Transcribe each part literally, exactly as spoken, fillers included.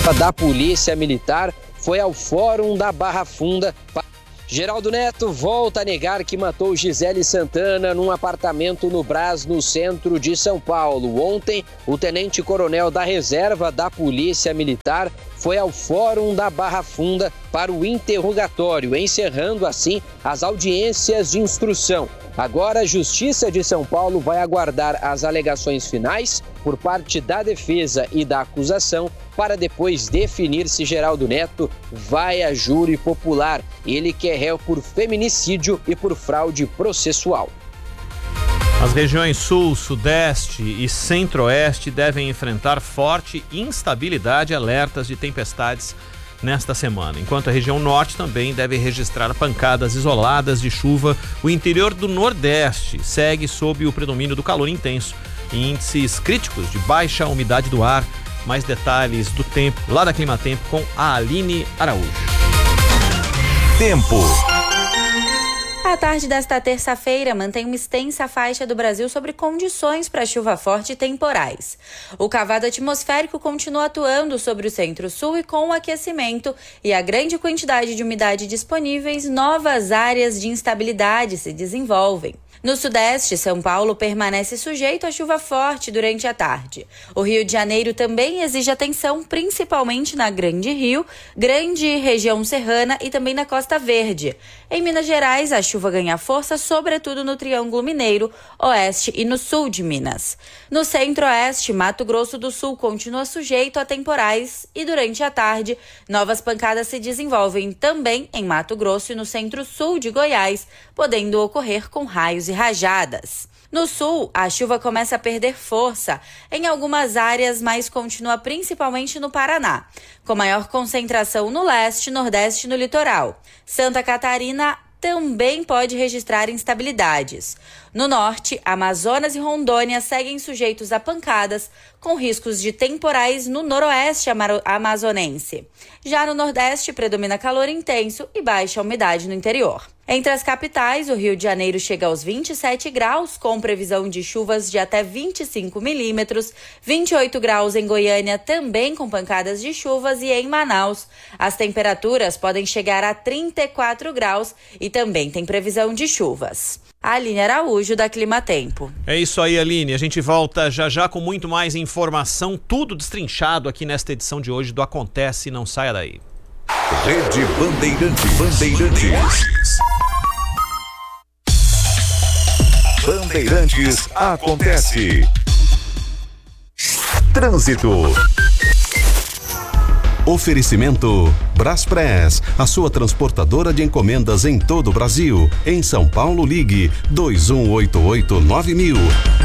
da Polícia Militar foi ao Fórum da Barra Funda. Geraldo Neto volta a negar que matou Gisele Santana num apartamento no Brás, no centro de São Paulo. Ontem, o tenente-coronel da reserva da Polícia Militar foi ao Fórum da Barra Funda para o interrogatório, encerrando assim as audiências de instrução. Agora, a Justiça de São Paulo vai aguardar as alegações finais por parte da defesa e da acusação para depois definir se Geraldo Neto vai a júri popular. Ele que é réu por feminicídio e por fraude processual. As regiões Sul, Sudeste e Centro-Oeste devem enfrentar forte instabilidade e alertas de tempestades nesta semana, enquanto a região Norte também deve registrar pancadas isoladas de chuva. O interior do Nordeste segue sob o predomínio do calor intenso e índices críticos de baixa umidade do ar. Mais detalhes do tempo lá da Climatempo com a Aline Araújo. Tempo. A tarde desta terça-feira mantém uma extensa faixa do Brasil sobre condições para chuva forte e temporais. O cavado atmosférico continua atuando sobre o centro-sul e com o aquecimento e a grande quantidade de umidade disponíveis, novas áreas de instabilidade se desenvolvem. No Sudeste, São Paulo permanece sujeito a chuva forte durante a tarde. O Rio de Janeiro também exige atenção, principalmente na Grande Rio, Grande Região Serrana e também na Costa Verde. Em Minas Gerais, a chuva ganha força, sobretudo no Triângulo Mineiro, Oeste e no Sul de Minas. No Centro-Oeste, Mato Grosso do Sul continua sujeito a temporais e durante a tarde, novas pancadas se desenvolvem também em Mato Grosso e no Centro-Sul de Goiás, podendo ocorrer com raios e rajadas. No sul, a chuva começa a perder força em algumas áreas, mas continua principalmente no Paraná, com maior concentração no leste, nordeste e no litoral. Santa Catarina também pode registrar instabilidades. No norte, Amazonas e Rondônia seguem sujeitos a pancadas, com riscos de temporais no noroeste amazonense. Já no nordeste, predomina calor intenso e baixa umidade no interior. Entre as capitais, o Rio de Janeiro chega aos vinte e sete graus, com previsão de chuvas de até vinte e cinco milímetros, vinte e oito graus em Goiânia, também com pancadas de chuvas, e em Manaus, as temperaturas podem chegar a trinta e quatro graus e também tem previsão de chuvas. Aline Araújo, da Climatempo. É isso aí, Aline. A gente volta já já com muito mais informação, tudo destrinchado aqui nesta edição de hoje do Acontece. Não saia daí. Rede Bandeirantes. Bandeirantes. Bandeirantes acontece. Trânsito. Oferecimento Braspress, a sua transportadora de encomendas em todo o Brasil. Em São Paulo, ligue dois um oito oito nove mil.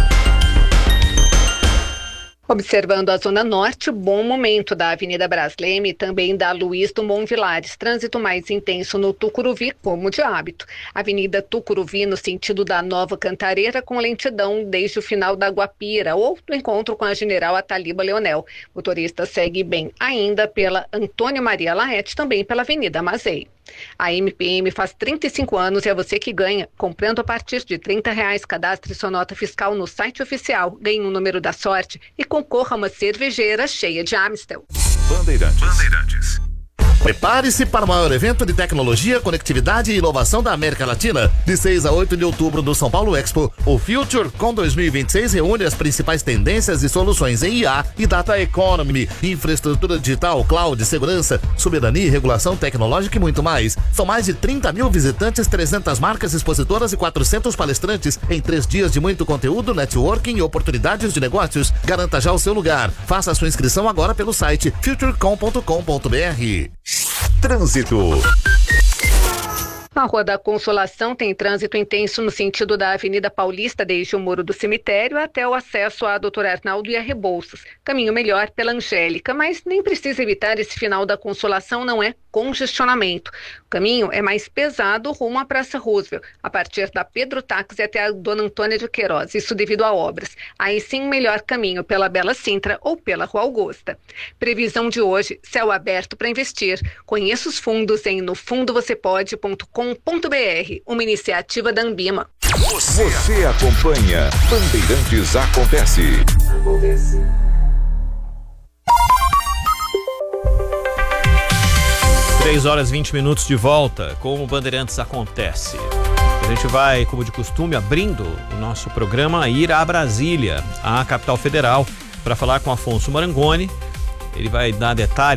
Observando a Zona Norte, bom momento da Avenida Brás Leme e também da Luiz Dumont Vilares. Trânsito mais intenso no Tucuruvi, como de hábito. Avenida Tucuruvi, no sentido da Nova Cantareira, com lentidão desde o final da Guapira ou do encontro com a General Ataliba Leonel. O motorista segue bem ainda pela Antônio Maria Laete, também pela Avenida Mazei. A M P M faz trinta e cinco anos e é você que ganha. Comprando a partir de trinta reais, cadastre sua nota fiscal no site oficial, ganhe um número da sorte e concorra a uma cervejeira cheia de Amstel. Bandeirantes. Bandeirantes. Prepare-se para o maior evento de tecnologia, conectividade e inovação da América Latina. De seis a oito de outubro no São Paulo Expo, o FutureCon dois mil e vinte e seis reúne as principais tendências e soluções em I A e Data Economy, infraestrutura digital, cloud, segurança, soberania e regulação tecnológica e muito mais. São mais de trinta mil visitantes, trezentas marcas expositoras e quatrocentos palestrantes em três dias de muito conteúdo, networking e oportunidades de negócios. Garanta já o seu lugar. Faça a sua inscrição agora pelo site futurecom ponto com ponto b r. Trânsito. A Rua da Consolação tem trânsito intenso no sentido da Avenida Paulista, desde o Muro do Cemitério até o acesso a doutor Arnaldo e a Rebouças. Caminho melhor pela Angélica, mas nem precisa evitar esse final da Consolação, não é congestionamento. O caminho é mais pesado rumo à Praça Roosevelt, a partir da Pedro Táxi até a Dona Antônia de Queiroz, isso devido a obras. Aí sim, melhor caminho pela Bela Sintra ou pela Rua Augusta. Previsão de hoje, céu aberto para investir. Conheça os fundos em no fundo você pode ponto com ponto b r, uma iniciativa da Ambima. Você, Você acompanha Bandeirantes Acontece. Acontece. seis horas e vinte minutos de volta com o Bandeirantes Acontece. A gente vai, como de costume, abrindo o nosso programa, ir a Brasília, a capital federal, para falar com Afonso Marangoni. Ele vai dar detalhes